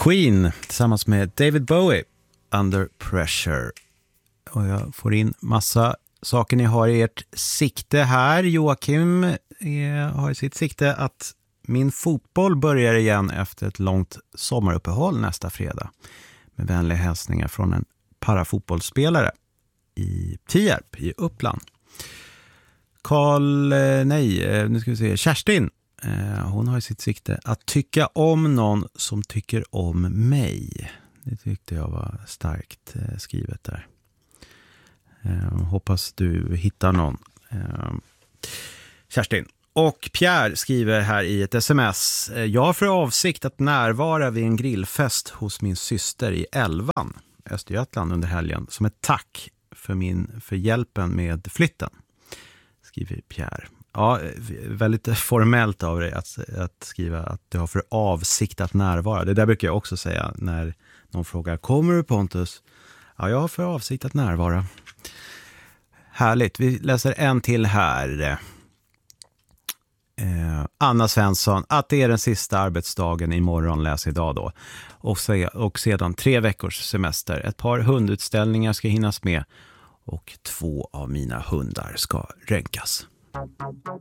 Queen tillsammans med David Bowie, Under Pressure. Och jag får in massa saker ni har i ert sikte här. Joakim har i sitt sikte att min fotboll börjar igen efter ett långt sommaruppehåll nästa fredag. Med vänliga hälsningar från en parafotbollsspelare i Tierp i Uppland. Kerstin, hon har i sitt sikte att tycka om någon som tycker om mig. Det tyckte jag var starkt skrivet där. Hoppas du hittar någon. Kerstin. Och Pierre skriver här i ett sms. Jag har för avsikt att närvara vid en grillfest hos min syster i Älvan, Östergötland, under helgen. Som ett tack för hjälpen med flytten. Skriver Pierre. Ja, väldigt formellt av dig att skriva att du har för avsikt att närvara. Det där brukar jag också säga när någon frågar, kommer du Pontus? Ja, jag har för avsikt att närvara. Härligt, vi läser en till här. Anna Svensson, att det är den sista arbetsdagen imorgon, läser idag då. Och sedan 3 veckors semester. Ett par hundutställningar ska hinnas med. Och 2 av mina hundar ska röntgas.